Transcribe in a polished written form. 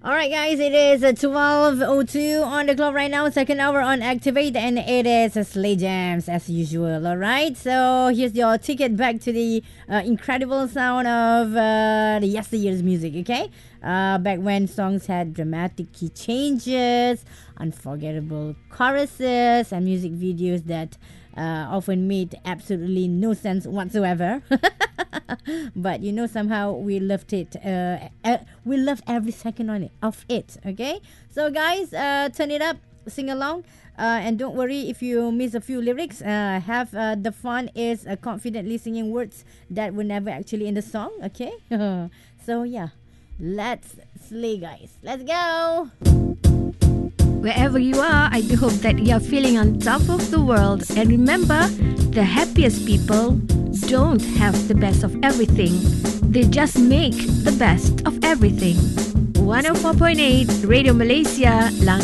All right, guys, it is 12:02 on the clock right now, second hour on Activate, and it is Slay Jams as usual. All right, so here's your ticket back to the incredible sound of the yesteryear's music, okay? Back when songs had dramatic key changes, unforgettable choruses, and music videos that often made absolutely no sense whatsoever. But somehow we loved it. We loved every second of it. Okay, so guys, turn it up, sing along, and don't worry if you miss a few lyrics. Have the fun is confidently singing words that were never actually in the song. Okay, so yeah, let's slay, guys. Let's go. Wherever you are, I do hope that you're feeling on top of the world. And remember, the happiest people don't have the best of everything. They just make the best of everything. 104.8 Radio Malaysia,